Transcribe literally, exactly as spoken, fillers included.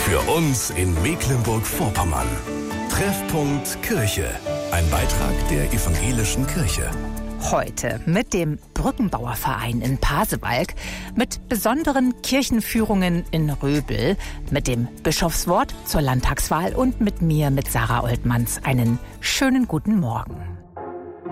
Für uns in Mecklenburg-Vorpommern. Treffpunkt Kirche. Ein Beitrag der Evangelischen Kirche. Heute mit dem Brückenbauerverein in Pasewalk, mit besonderen Kirchenführungen in Röbel, mit dem Bischofswort zur Landtagswahl und mit mir, mit Sarah Oltmanns. Einen schönen guten Morgen.